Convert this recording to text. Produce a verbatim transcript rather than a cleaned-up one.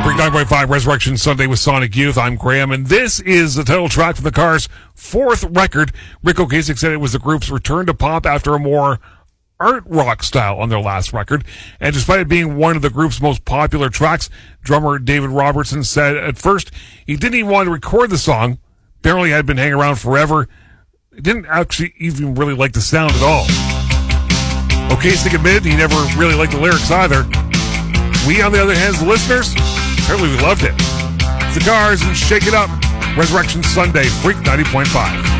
Freak nine point five Resurrection Sunday with Sonic Youth. I'm Graham, and this is the title track from the Cars' fourth record. Ric Ocasek said it was the group's return to pop after a more art rock style on their last record. And despite it being one of the group's most popular tracks, drummer David Robertson said at first he didn't even want to record the song. Apparently had been hanging around forever. He didn't actually even really like the sound at all. Ocasek admitted he never really liked the lyrics either. We, on the other hand, as the listeners, apparently we loved it. It's the Cars and Shake It Up. Resurrection Sunday, Freak ninety point five.